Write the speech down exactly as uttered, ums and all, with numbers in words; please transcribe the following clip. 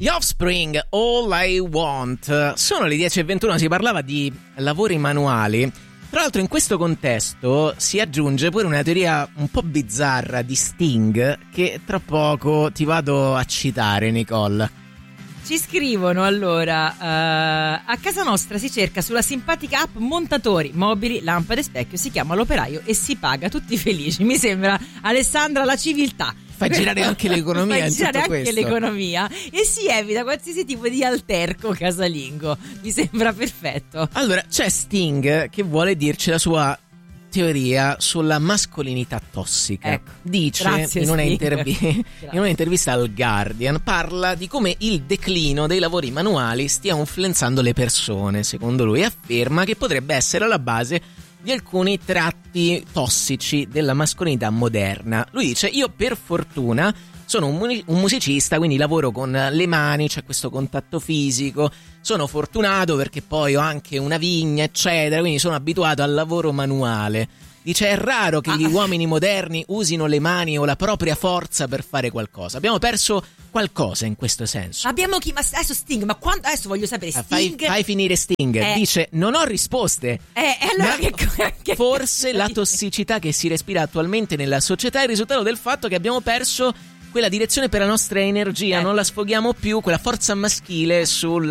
The Offspring, All I Want. Sono le dieci e ventuno, si parlava di lavori manuali. Tra l'altro in questo contesto si aggiunge pure una teoria un po' bizzarra di Sting che tra poco ti vado a citare, Nicole. Ci scrivono allora, uh, a casa nostra si cerca sulla simpatica app montatori, mobili, lampade, specchio, si chiama L'Operaio e si paga tutti felici. Mi sembra, Alessandra, la civiltà. Fa girare anche l'economia. Fa in girare tutto anche questo. l'economia e si evita qualsiasi tipo di alterco casalingo. Mi sembra perfetto. Allora, c'è Sting che vuole dirci la sua teoria sulla mascolinità tossica. Ecco, dice grazie, in, una Sting. intervi- in un'intervista al Guardian, parla di come il declino dei lavori manuali stia influenzando le persone. Secondo lui afferma che potrebbe essere alla base di alcuni tratti tossici della mascolinità moderna. Lui dice: io per fortuna sono un, mu- un musicista, quindi lavoro con le mani, c'è questo contatto fisico, sono fortunato perché poi ho anche una vigna, eccetera, quindi sono abituato al lavoro manuale. Dice: è raro che gli ah. uomini moderni usino le mani o la propria forza per fare qualcosa. Abbiamo perso qualcosa in questo senso. Abbiamo chi? Ma adesso Sting, ma quando? Adesso voglio sapere, Sting. Fai, fai finire Sting. Eh. Dice: non ho risposte. Eh, e allora Ma che, che forse la tossicità che si respira attualmente nella società è il risultato del fatto che abbiamo perso quella direzione per la nostra energia, eh. non la sfoghiamo più, quella forza maschile sul